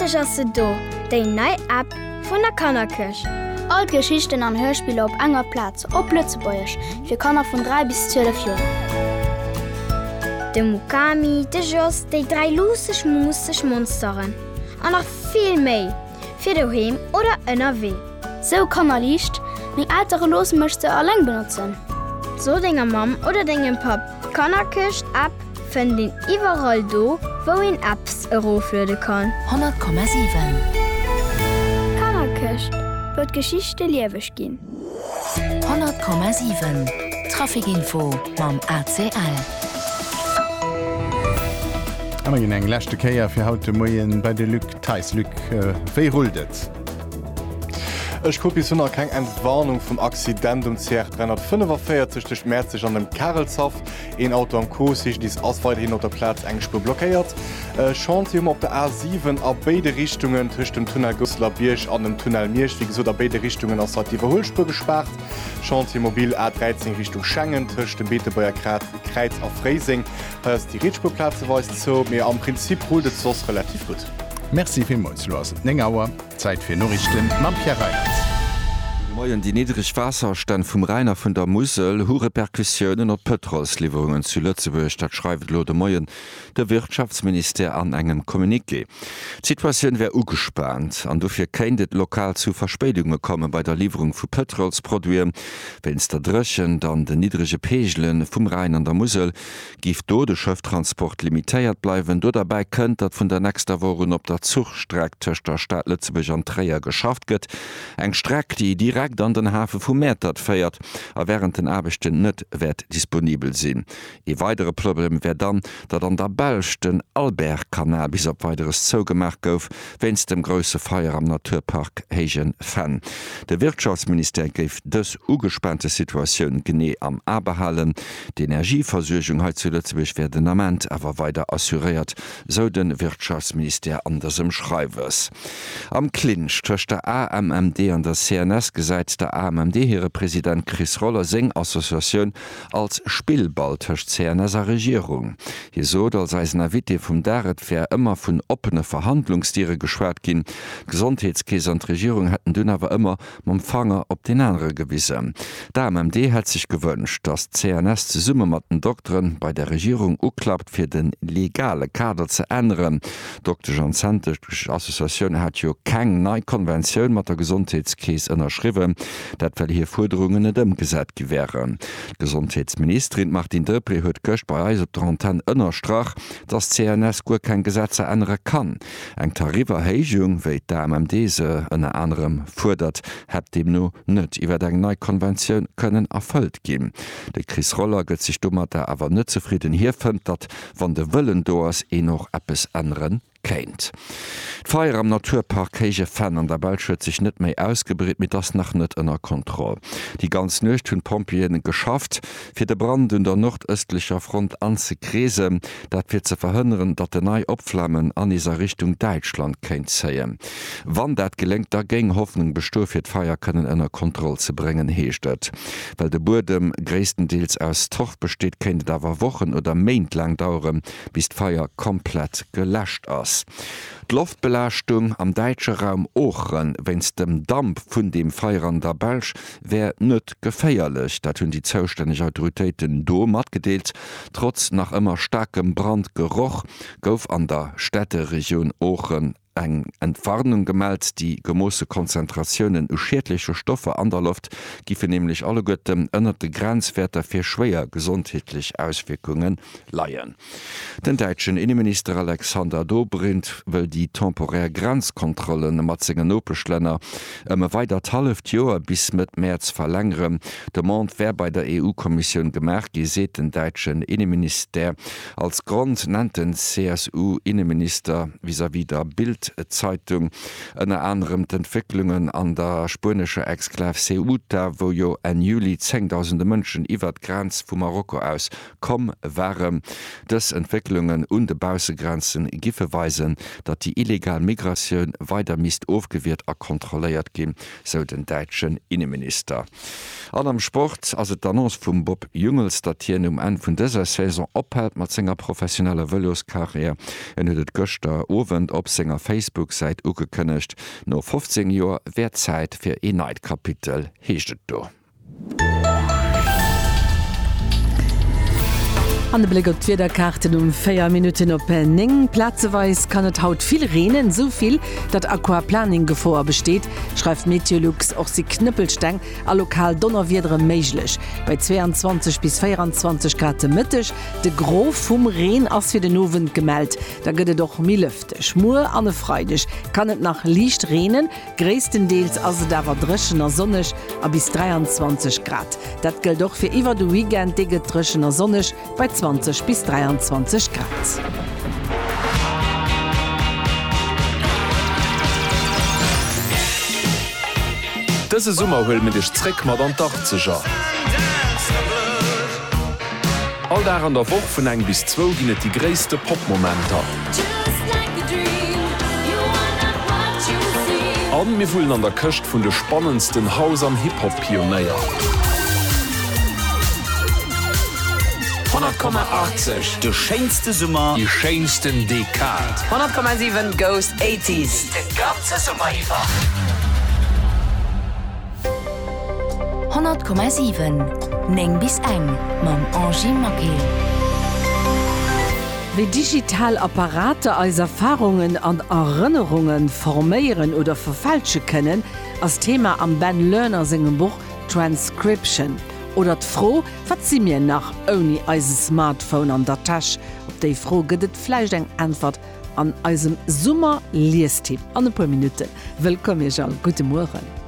Endlich hast du do, die neue App von der Kannerkirche. All Geschichten an Hörspiele auf enger Platz, op Lützebäuerisch, für Kanner von 3 bis 12 Jahren. De Mukami, de Joss, die 3 lustig musig Monsteren. Und noch viel mehr. Für daheim oder NRW. So kann liest, mein ältere Los möchte allein benutzen. So dinge Mam oder dinge Pap. Kannerkirche App finden den überall do, wo in Apps eroflöden kann. 100,7 Kannerkirche wird Geschichte liewig gehen. 100,7 Trafikinfo mam ACL. Ammer gin eng lächte Käier fir haute Moien bei de Lück Teis Lück wéi ruldet. Ech kopi hunnner keng Entwarnung vum Accident um CR 345 Mäzeg an dem Karlshof. En Auto am Kosich dis asweit hin op der Platz engspur blockéiert. Chantium op der A7 a beide Richtungen tcht dem Tunnel Goslar Biersch an dem Tunnel Miersch, wie so der beide Richtungen ass hat die Verholspur gespart. Chantiummobil A13 Richtung Schengen tcht dem Beetebauer Kreiz a Freising. Ass die Ritspurplaze weist zo mir am Prinzip holdet sos relativ gut. Merci vielmals, Lars. Nengauer, Zeit für Nachrichten. Mam Pierre Reinhardt. Moien die niedrig Wasserstand vum Rainer vun der Musel hu Reperkussionen op Petrolslieferungen zu Lützeburg dat schreibt Lode Moien der Wirtschaftsminister an engem Kommuniqué. Situationun wär ugespannt, an dofir keindet lokal zu Verspätungen komme bei der Lieferung vu Petrolsproduieren, wenns der Drëchen dann de niedrige Pegelen vum Rhein an der Musel gift do de Schëfftransport limitéiert bleiwen, do dabei kënnt dat vun der nächster Wochen op der Zugstreck töcht der Stadt Lützeburg an Träier geschafft gëtt, eng Streck, die direkt an den Hafe vum Mätert feiert, a während den Abechten net werd disponibel sinn. E weitere Problem wär dann, dat an der Belsch den Albergkanal bis op weiteres zougemerk gouf, wenns dem grosse Feier am Naturpark Hegen fan. De Wirtschaftsminister geif dës ugespannte Situationun gené am Aberhallen. Die Energieversorgung heut zu Lützeburg werden amment awer weiter assuriert, so den Wirtschaftsminister andersem Schreiwers. Am Clinch töcht der AMMD an der CNS gesagt, der AMMD-Here Präsident Chris Roller seng Assoziation als Spielball töcht CNSer Regierung. Hier so, als eisner Witte vum Daret fir immer vun offene Verhandlungstiere geschwert gin. Gesundheitskäse und Regierung hätten dünn aber immer mam Fanger op den andere gewissen. Der AMMD hat sich gewünscht, dass CNS zu Summe mat den Doktoren bei der Regierung uklappt fir den legale Kader zu ändern. Dr. John Santisch Assoziation hat jo keng neue Konvention mat der Gesundheitskäse ënnerschriwen, dat well hier Forderungen net ëmgesät gewähren. Gesundheitsministerin Martin Döpri huet Köcht bei Eis op der Antenne ënnerstrach, dass CNS gur kein Gesetze ändern kann. Eng Tariferhéiung wéi der MMD se ënner anderem fordert, hebt dem no net iwwer eng neue Konvention können erfüllt gin. De Chris Roller gëtt sich dummer der awer net zufrieden hier fënnt, dat wann de Wëllen doas noch appes anderen kennt. Feier am Naturpark Hege Fan an der Belsch huet sich net méi ausgebret mit das nach net ënner Kontrolle. Die ganz nøcht hunn Pompien geschafft, fir de Brand un der nordöstlicher Front anzukrese, dat fir ze verhënneren, dat de nei Opflammen an dieser Richtung Deutschland kenint zeien. Wann dat gelenkt der Geng Hoffnung besto fir d'Feier kënnen ënner Kontrolle ze bringen heeschtet. Well de Burdem gréestendeels aus Tocht besteet, kennt dawer Wochen oder Meint lang dauren, bis d'Feier komplett gelächt ass. D'Luftbelastung am deitsche Raum ochen, wenns dem Damp vun dem Feier an der Belsch wär net geféierlich, dat hunn die zoustännege Autoritéiten do mat gedeelt, trotz nach immer starkem Brandgeruch gouf an der Städteregion Ochen eng Entwarnung gemeldt, die gemosse Konzentrationen u schädliche Stoffe an der Luft gife nämlich alle Götten ënnerte Grenzwerter fir schwéier gesundheitlich Auswirkungen leiien. Den deitschen Innenminister Alexander Dobrindt will die temporär Grenzkontrollen mat Zingenopeschlänner weiter 12 Joer bis mit März verlängeren. De Mont wär bei der EU-Kommission gemerkt, die seht den deitschen Innenminister als Grund nannten CSU-Innenminister vis-à-vis der Bild-Zeitung ënner anderem d'Entwicklungen an der spanische Exklave Ceuta, wo jo en Juli 10.000 Mënschen iwwer Grenz vu Marokko aus kom waren. Des Entwicklungen und de Bausegrenzen gife weisen, dat die illegal Migration weiter mist aufgewehrt a kontrolliert gin, so den deitschen Innenminister. An am Sport as et Annonce vum Bob Jungels datieren en vun déser Saison ophält mat senger professioneller Veloskarriere en huet et Göchter Owend op Sänger Facebook seit ugekënnecht. No 15 Joer wär Zeit fir e Neidkapitel heeschtet do. An de Blick op d'Wederkarten 4 Minuten op Ning. Platzeweis kann et haut viel renen, soviel, dat Aquaplaning Gefahr besteht, schreibt Meteorlux auch sie Knüppelsteng a lokal donnerwiedere meiglech. Bei 22 bis 24 Grad mittig, de Grof vum Reen ass fir den Nowen gemeldt. Da gëtt doch mi Lüfte. Schmur an freidig kann et nach Liicht renen, gréestendeels as dawer dreschener sonnech a bis 23 Grad. Dat gëlt doch fir iwwer de Weekend de dreschener sonnech bei 20 bis 23 Grad. Dëse Summer hull mit dech Zréck mat an Dach ze ja. All da an der Woch vun eng bis 2 ginnet die gréste Popmomenter. An mir vullen an der Köcht vun de spannendsten Haus am Hip-Hop-Pionéier. 100,80 de scheinste Summer, die scheinsten Dekad. 100,7 Ghost 80s. De ganze Summeriwwer. 100,7 Neng bis eng mam Angie Makel. Wie Digitalapparate als Erfahrungen an Erinnerungen formieren oder verfälsche können, als Thema am Ben Lerner singem Buch Transcription. Oder froh wat sie mir nach oni eise Smartphone an der Tasche. Op déi froh gëtt fleisch eng Antwort an eisem Summer Liestipp an e paar Minuten. Willkommen, Jean. Gute Morgen.